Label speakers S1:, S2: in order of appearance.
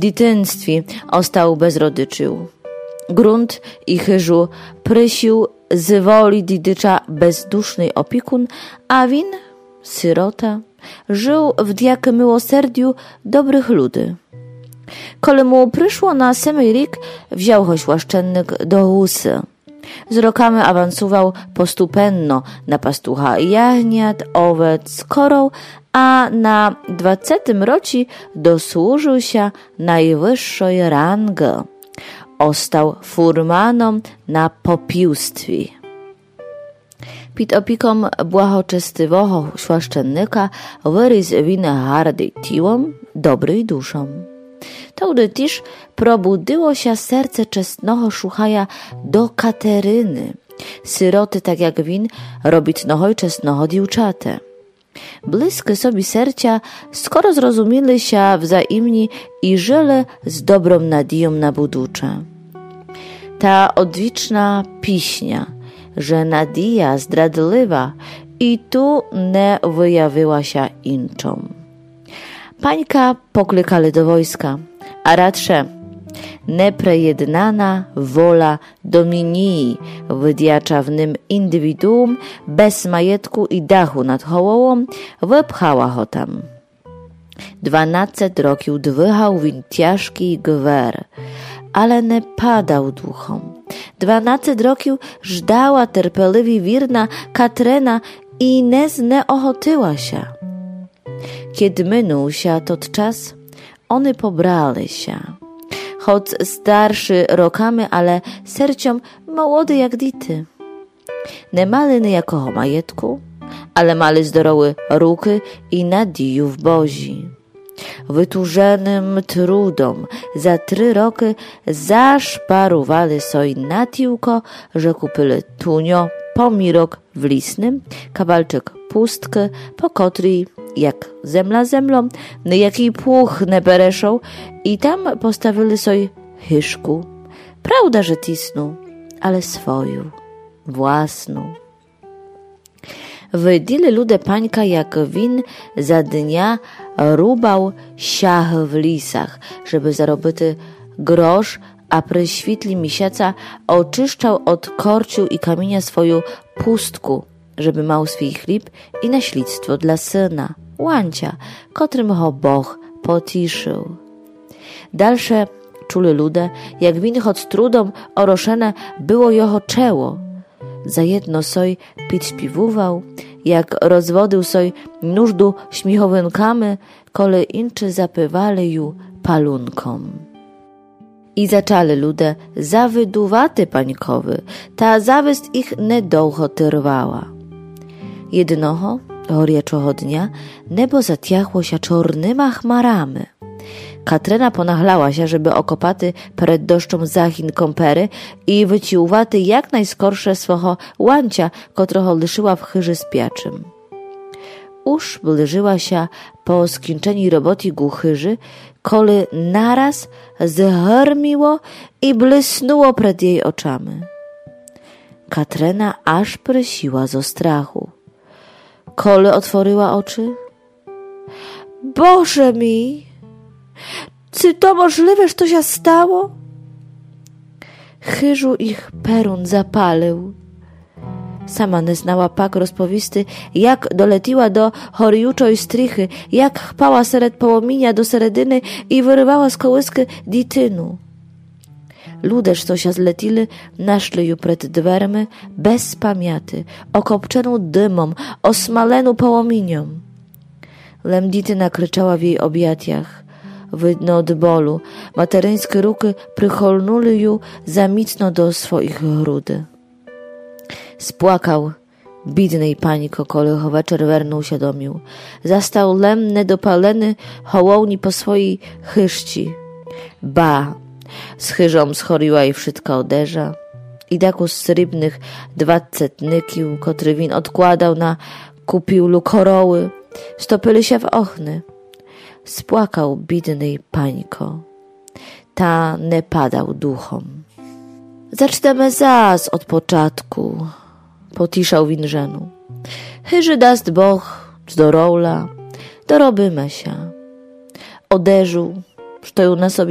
S1: dzieciństwie ostał bez rodziców. Grunt i chyżu prysił z woli dziedzica bezduszny opiekun, a win, syrota, żył w diakie miłosierdziu dobrych ludzi. Kole mu przyszło na samej rik, wziął choć łaszczennik do husy. Z rokami awansował postupenno na pastucha jagniat, owiec, korów, a na 20 roci dosłużył się najwyższej rangi. Ostał furmanom na popiłstwie. Pід опіком благочестивого священника виріс він гарний тілом, добрий душом. Тогdy też probudziło się serce czestnego szuchaja do Kateryny, syroty tak jak win, robitnego czestnego dziewczate. Bliskie sobie sercia skoro zrozumieli się wzajemnie i żyli z dobrą nadzieją na buducze. Ta odwieczna piśnia, że nadzieja zdradliwa i tu nie wyjawiła się inczą. Pańka poklykali do wojska, a radsze nieprejednana wola dominii wydiacza w nim indywiduum bez majetku i dachu nad głową wypchała go tam. 12 roków dwychał win ciężki gwer, ale nie padał duchom. 12 roków żdała terpeliwie wierna Katrena i nie zneochotyła się. Kiedy minął się tot czas, one pobrali się. Choć starszy rokami, ale sercem młody jak dity. Nie mali nijakogo majetku, ale mali zdrowe ruki i nadzieję w Bozi. Wyturzonym trudom za 3 roki zaszparowali sobie na tiłko, że kupili tunio, pomirok w lisnym, kawalczyk pustki, po kotrej, jak zemla zemlą, niejaki płuch nie bereszą i tam postawili sobie hyszku. Prawda, że tisną, ale swoją, własną. Wydili ludzie pańka jak win za dnia rubał siach w lisach, żeby zarobity grosz, a przy świtli miesiąca oczyszczał od korciu i kamienia swoją pustku, żeby mał swój chleb i naślictwo dla syna, Łancia, kotrym go Boh pociszył. Dalsze czuli ludzie, jak win choć trudom oroszene było jeho czeło. Za jedno soj śpiwował, jak rozwodził soj nużdu śmichowynkami, kole inczy zapywali ju palunkom. I zaczęli ludzie zawyduwaty pańkowy, ta zawist ich niedługo trwała. Jednoho, goryczego dnia, niebo zatiachło się czarnyma chmarami. Katrena ponachlała się, żeby okopaty przed deszczem zachin kompery i wyciuwaty jak najskorsze swego łancia, którego lyszyła w chyży spiaczym. Już bliżyła się po skończeniu roboty głuchyży, kole naraz zhermiło i blysnuło przed jej oczami. Katrena aż prysiła zo strachu. Kole otworzyła oczy. Boże mi! Czy to możliwe, że to się stało? Chyżu ich perun zapalił. Sama nie znała pak rozpowisty, jak doletiła do choriuczej strychy, jak chpała seret połomienia do seredyny i wyrywała z kołyski ditynu. Luderz, co się zletili, naszli ju przed dwermi bez pamięty, okopczeną dymom, osmaleną połominią. Lemdityna kryczała w jej objęciach. Wydno od bolu, materyńskie ruki przycholnuli ju za micno do swoich grudy. Spłakał bidnej pańko, kole wieczór wernął się domił. Zastał lem nedopaleny hołowni po swojej chyszci. Ba, z chyżą schoriła i wszystko oderza. I daku z srebrnych 20 nykił, kotry win odkładał na kupiłlu koroły, stopyli się w ochny. Spłakał bidnej pańko. Ta nie padał duchom. Zaczniemy zas od początku, potiszał winżenu. Hyży dast Boh zdorowla, dorobimy się. Oderzył, stoją na sobie